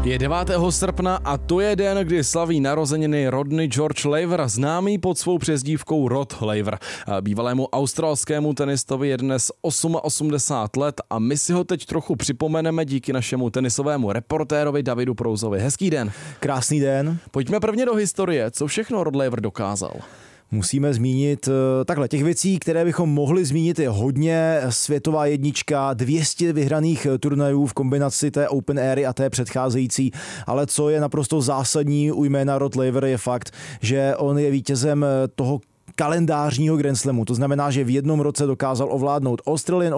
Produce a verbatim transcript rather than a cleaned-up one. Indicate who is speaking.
Speaker 1: Je devátého srpna a to je den, kdy slaví narozeniny Rodney George Laver, známý pod svou přezdívkou Rod Laver. Bývalému australskému tenistovi je dnes osmdesát osm let a my si ho teď trochu připomeneme díky našemu tenisovému reportérovi Davidu Prouzovi. Hezký den.
Speaker 2: Krásný den.
Speaker 1: Pojďme prvně do historie. Co všechno Rod Laver dokázal?
Speaker 2: Musíme zmínit takhle, těch věcí, které bychom mohli zmínit, je hodně. Světová jednička, dvě stě vyhraných turnajů v kombinaci té Open éry a té předcházející, ale co je naprosto zásadní u jména Rod Laver je fakt, že on je vítězem toho kalendářního Grand Slamu. To znamená, že v jednom roce dokázal ovládnout Australian